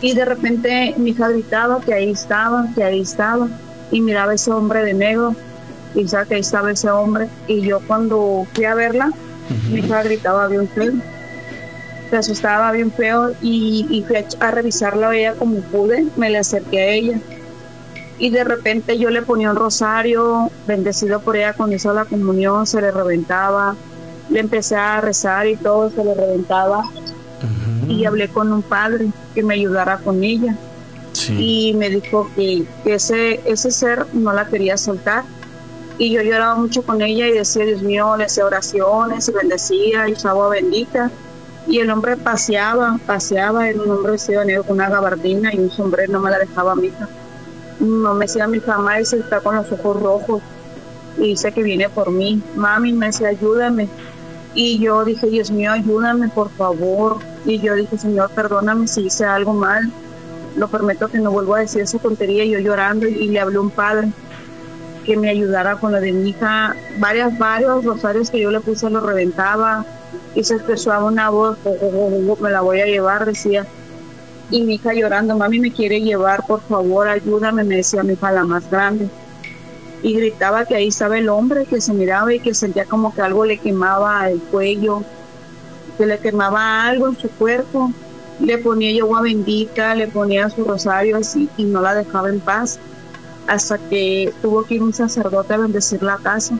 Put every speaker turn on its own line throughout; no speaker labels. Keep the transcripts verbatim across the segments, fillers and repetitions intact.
Y de repente mi hija gritaba que ahí estaba, que ahí estaba, y miraba ese hombre de negro, y sabía que ahí estaba ese hombre, y yo cuando fui a verla, uh-huh. mi hija gritaba bien feo, se asustaba bien feo, y, y fui a, a revisarla a ella como pude, me le acerqué a ella, y de repente yo le ponía un rosario, bendecido por ella, cuando hizo la comunión, se le reventaba, le empecé a rezar y todo, se le reventaba, uh-huh. y hablé con un padre que me ayudara con ella, sí. y me dijo que, que ese, ese ser no la quería soltar, y yo lloraba mucho con ella y decía, Dios mío, le hacía oraciones y bendecía y usaba agua bendita, y el hombre paseaba, paseaba, era un hombre vestido de negro con una gabardina y un sombrero, no me la dejaba a mi hija. No me decía mi mamá, ese está con los ojos rojos y dice que viene por mí. Mami, me decía, ayúdame. Y yo dije, Dios mío, ayúdame, por favor. Y yo dije, Señor, perdóname si hice algo mal. Lo prometo que no vuelvo a decir esa tontería. Y yo llorando, y, y le hablé a un padre que me ayudara con lo de mi hija. Varias, varios rosarios que yo le puse, lo reventaba. Y se expresó a una voz, me la voy a llevar, decía. Y mi hija llorando, mami, me quiere llevar, por favor, ayúdame, me decía mi hija, la más grande. Y gritaba que ahí estaba el hombre, que se miraba y que sentía como que algo le quemaba el cuello, que le quemaba algo en su cuerpo. Le ponía yo agua bendita, le ponía su rosario así y no la dejaba en paz, hasta que tuvo que ir un sacerdote a bendecir la casa.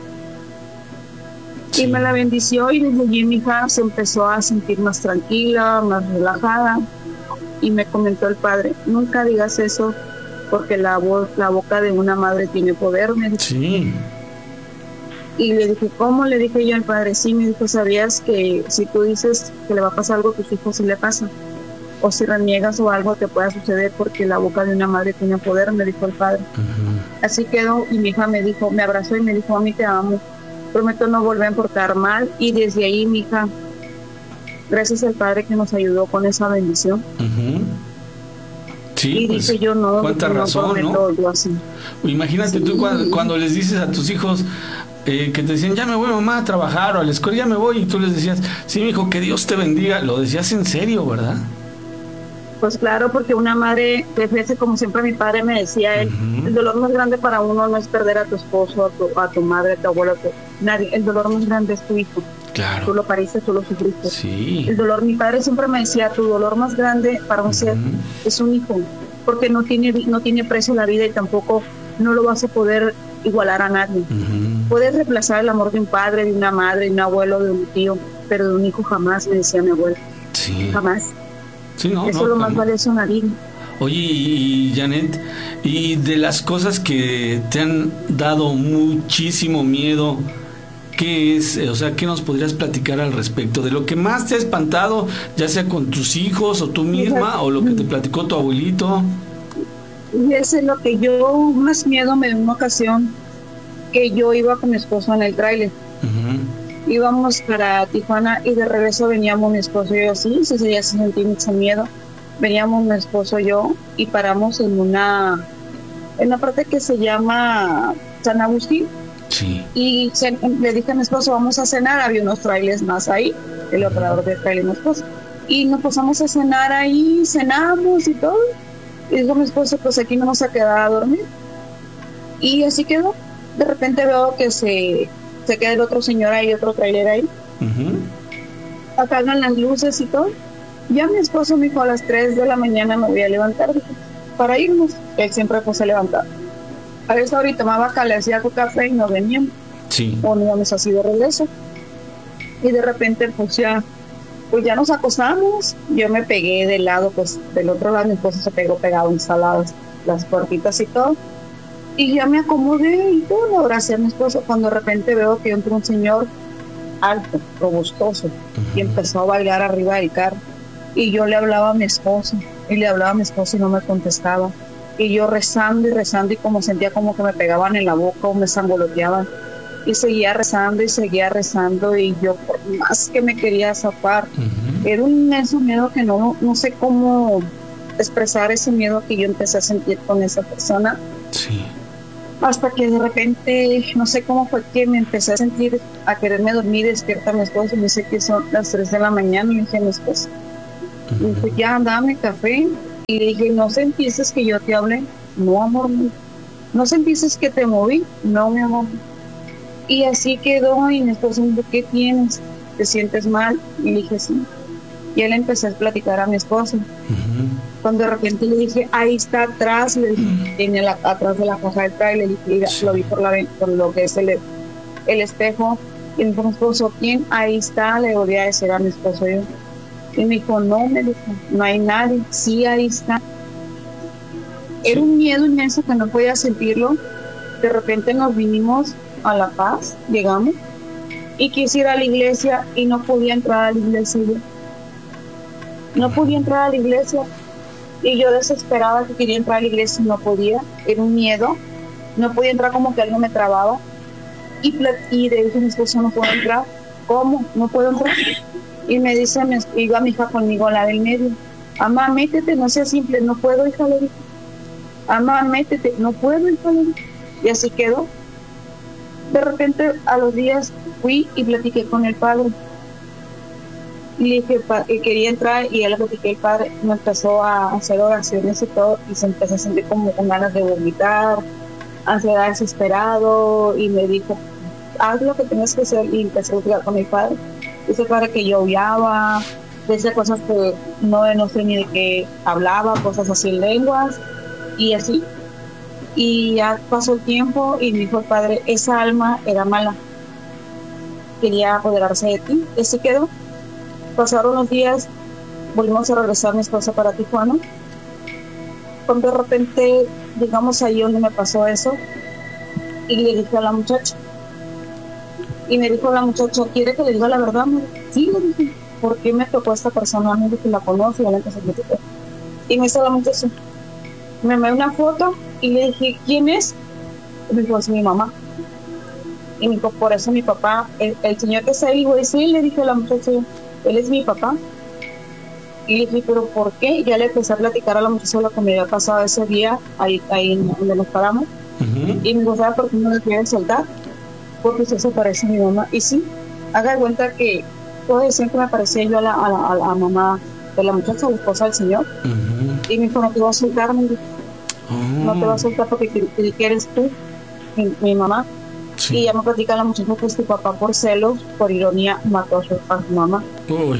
Sí. Y me la bendició, y desde allí mi hija se empezó a sentir más tranquila, más relajada. Y me comentó el padre, nunca digas eso, porque la voz, la boca de una madre tiene poder, me dijo.
Sí.
Y le dije, ¿cómo? Le dije yo al padre, sí, me dijo, ¿sabías que si tú dices que le va a pasar algo a tus hijos, sí le pasa? O si reniegas o algo te pueda suceder, porque la boca de una madre tiene poder, me dijo el padre. Uh-huh. Así quedó, y mi hija me dijo, me abrazó y me dijo, mami, te amo, prometo no volver a portar mal. Y desde ahí mi hija, gracias al padre que nos ayudó con esa bendición.
Uh-huh. Sí,
y
pues,
dice yo no,
cuánta
no
razón, ¿no?
Yo así.
Imagínate sí. tú cuando, cuando les dices a tus hijos eh, que te decían, ya me voy, mamá, a trabajar o a la escuela, ya me voy, y tú les decías, sí, mi hijo, que Dios te bendiga. Lo decías en serio, ¿verdad?
Pues claro, porque una madre, fíjese, como siempre mi padre me decía, él, uh-huh. el dolor más grande para uno no es perder a tu esposo, a tu, a tu madre, a tu abuelo, a tu, nadie. El dolor más grande es tu hijo.
Claro.
Tú lo pariste, tú lo sufriste.
Sí.
El dolor, mi padre siempre me decía, tu dolor más grande para un uh-huh. ser es un hijo, porque no tiene, no tiene precio la vida y tampoco no lo vas a poder igualar a nadie. Uh-huh. Puedes reemplazar el amor de un padre, de una madre, de un abuelo, de un tío, pero de un hijo jamás, me decía mi abuelo.
Sí.
Jamás.
Sí, no,
Eso
no,
es lo más
¿cómo?
valioso en la vida.
Oye, y Janet, y de las cosas que te han dado muchísimo miedo, ¿qué es? O sea, ¿qué nos podrías platicar al respecto? De lo que más te ha espantado, ya sea con tus hijos o tú misma, o lo que te platicó tu abuelito.
Y ese es lo que yo más miedo me dio una ocasión, que yo iba con mi esposo en el tráiler. Uh-huh. Íbamos para Tijuana y de regreso veníamos mi esposo y yo, sí, sí, sí, ya sentí mucho miedo. Veníamos mi esposo y yo y paramos en una, en una parte que se llama San Agustín.
Sí.
Y se, le dije a mi esposo, vamos a cenar, había unos trailers más ahí, el operador de trailer mi esposo. Y nos pasamos a cenar ahí, cenamos y todo. Y dijo mi esposo, pues aquí no vamos a quedar a dormir. Y así quedó. De repente veo que se, se queda el otro señor ahí, otro trailer ahí. Uh-huh. Apagan las luces y todo. Ya mi esposo me dijo, a las tres de la mañana me voy a levantar, dije, para irnos. Él siempre pues se levantaba. A esa hora tomaba acá, le hacía su café y no veníamos.
Sí.
O no íbamos así de regreso. Y de repente pues ya, pues ya nos acostamos. Yo me pegué del lado, pues del otro lado mi esposo se pegó pegado instaladas las puertitas y todo. Y ya me acomodé y todo, lo abracé a mi esposo cuando de repente veo que entra un señor alto, robustoso, uh-huh. y empezó a bailar arriba del carro. Y yo le hablaba a mi esposo, y le hablaba a mi esposo y no me contestaba. Y yo rezando y rezando y como sentía como que me pegaban en la boca o me sangoloteaban. Y seguía rezando y seguía rezando y yo por más que me quería zafar. Uh-huh. Era un inmenso miedo que no, no sé cómo expresar ese miedo que yo empecé a sentir con esa persona.
Sí.
Hasta que de repente, no sé cómo fue que me empecé a sentir, a quererme dormir, despierta a mi esposo, y me dice que son las tres de la mañana, y dije a mi esposo, uh-huh. y dije, ya, dame café, Y le dije, ¿no sentiste que yo te hablé? No, amor, no. ¿No sentiste que te moví? No, mi amor. Y así quedó, y mi esposo me dijo, ¿qué tienes? ¿Te sientes mal? Y le dije, sí. Y él empezó a platicar a mi esposo. Uh-huh. Cuando de repente le dije, ahí está atrás, le dije, uh-huh. Tiene la, atrás de la caja del trailer, le dije, sí. Lo vi por, la, por lo que es el, el espejo. Y me dijo, mi esposo, ¿quién? Ahí está, le volví a decir a mi esposo yo. Y me dijo, no, me dijo, no hay nadie. Sí, ahí está. Sí. Era un miedo inmenso que no podía sentirlo. De repente nos vinimos a La Paz, llegamos, y quise ir a la iglesia y no podía entrar a la iglesia yo. No podía entrar a la iglesia y yo desesperaba que quería entrar a la iglesia y no podía. Era un miedo. No podía entrar, como que algo me trababa. Y, y le dije a mi esposo, no puedo entrar. ¿Cómo? No puedo entrar. Y me dice, me, iba mi hija conmigo, la del medio. Amá, métete, no sea simple. No puedo, hija, le dije. Amá, métete. No puedo, hija, le dije. Y así quedó. De repente, a los días, fui y platiqué con el padre. Y le dije que quería entrar, y él le platiqué, el padre me empezó a hacer oraciones y todo, y se empezó a sentir como con ganas de vomitar, ansiedad, desesperado, y me dijo, haz lo que tienes que hacer, y empecé a platicar con mi padre. Dice el padre que yo odiaba, decía cosas que no, no sé ni de qué hablaba, cosas así en lenguas, y así. Y ya pasó el tiempo, y me dijo el padre, esa alma era mala, quería apoderarse de ti, y así quedó. Pasaron los días, volvimos a regresar mi esposa para Tijuana. Cuando de repente llegamos ahí donde me pasó eso, y le dije a la muchacha, y me dijo la muchacha, ¿quiere que le diga la verdad? Sí, le dije, ¿por qué me tocó esta persona? Me dijo que la conoce, y la empecé a platicar. Y me dice la muchacha, me envió una foto, y le dije, ¿quién es? Y me dijo, es mi mamá. Y me dijo, por eso mi papá, el, el señor que está ahí, dijo, sí, le dije a la muchacha, él es mi papá. Y le dije, ¿pero por qué? Ya le empecé a platicar a la muchacha lo que me había pasado ese día, ahí, ahí donde nos paramos. Uh-huh. Y me dijo, ¿sabes por qué no le quieren soltar? Porque usted se parece a mi mamá. Y sí, haga de cuenta que todo decían que me parecía yo a la, a la, a la mamá de la muchacha, la esposa del señor. Uh-huh. Y me dijo, no te voy a soltar, me dijo. Uh-huh. No te voy a soltar porque que, que eres tú, mi, mi mamá. Sí. Y ya me platica la muchacha que es tu papá, por celos, por ironía, mató a su, a su mamá. Uy.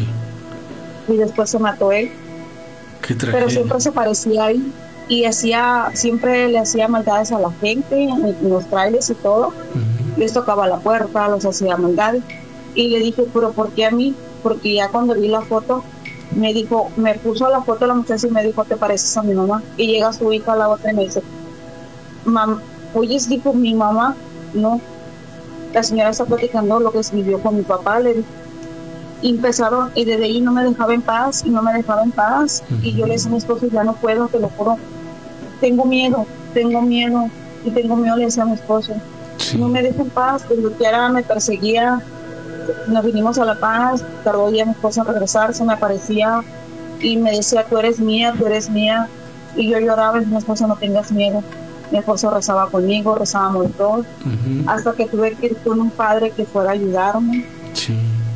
Y después se mató él.
Qué tragedia.
Pero siempre se parecía a él y hacía, siempre le hacía maldades a la gente, en los trailers y todo. Uh-huh. Les tocaba la puerta, los hacía maldades. Y le dije, ¿pero por qué a mí? Porque ya cuando vi la foto, me dijo, me puso la foto de la muchacha y me dijo, ¿te pareces a mi mamá? Y llega su hija a la otra y me dice, Mam, oyes, dijo mi mamá. No, la señora está platicando lo que se vivió con mi papá, le dije. Y empezaron, y desde ahí no me dejaba en paz, y no me dejaba en paz, uh-huh. Y yo le decía a mi esposo, ya no puedo, te lo juro, tengo miedo, tengo miedo, y tengo miedo, le decía a mi esposo, sí. No me deja en paz, pues lo que era, me perseguía, nos vinimos a La Paz, tardó ya mi esposo en regresar, se me aparecía, y me decía, tú eres mía, tú eres mía, y yo lloraba, y mi esposo, no tengas miedo. Mi esposo rezaba conmigo, rezábamos todos, uh-huh. Hasta que tuve que ir con un padre que fuera a ayudarme. Sí.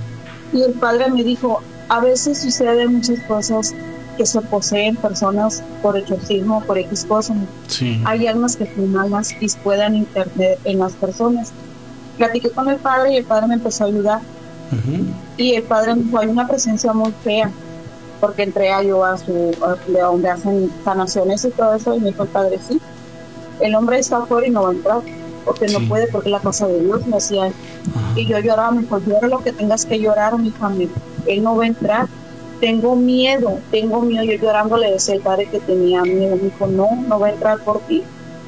Y el padre me dijo, a veces suceden muchas cosas que se poseen personas por exorcismo, por X cosas. Sí. Hay almas que son malas y puedan internet en las personas. Platiqué con el padre y el padre me empezó a ayudar. Uh-huh. Y el padre me dijo, hay una presencia muy fea, porque entré a yo a su, a donde hacen sanaciones y todo eso, y me dijo el padre, sí. El hombre está afuera y no va a entrar, porque sí. No puede, porque es la casa de Dios, me decía él. Uh-huh. Y yo lloraba, me dijo, llora lo que tengas que llorar, mi familia. Él no va a entrar. Tengo miedo, tengo miedo. Yo llorando le decía al padre que tenía miedo. Me dijo, no, no va a entrar por ti.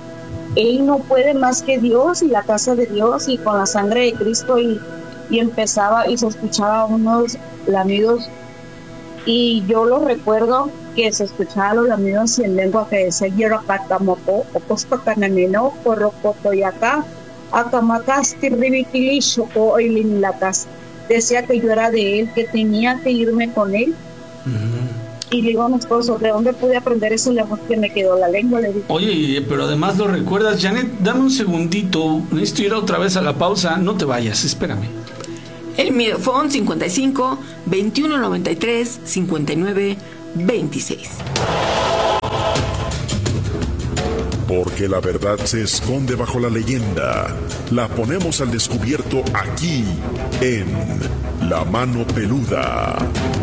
Él no puede más que Dios y la casa de Dios y con la sangre de Cristo. Y, y empezaba y se escuchaba unos lamidos. Y yo lo recuerdo que se escuchaban los lamidos en lengua que decía Yeropatamoko, Oposcotanameno, Corocotoyacá, Acamacasti, Ribitilicho, o Ilimlatas. Decía que yo era de él, que tenía que irme con él. Uh-huh. Y le digo a mi esposo, ¿de dónde pude aprender eso? Le que me quedó la lengua. Le digo.
Oye, pero además lo recuerdas, Janet, dame un segundito, necesito ir otra vez a la pausa, no te vayas, espérame.
El Midofón cincuenta y cinco, veintiuno noventa y tres, cincuenta y nueve, veintiséis.
Porque la verdad se esconde bajo la leyenda. La ponemos al descubierto aquí, en La Mano Peluda.